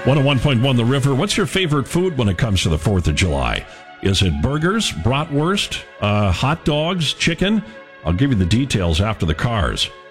101.1 The River. What's your favorite food when it comes to the 4th of July? Is it burgers, bratwurst, hot dogs, chicken? I'll give you the details after the cars.